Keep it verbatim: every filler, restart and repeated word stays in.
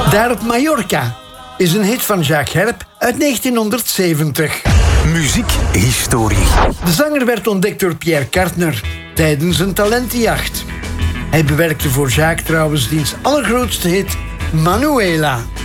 Daar op Mallorca is een hit van Jacques Herp uit negentienhonderdzeventig. Muziekhistorie. De zanger werd ontdekt door Pierre Kartner tijdens een talentenjacht. Hij bewerkte voor Jacques trouwens diens allergrootste hit Manuela.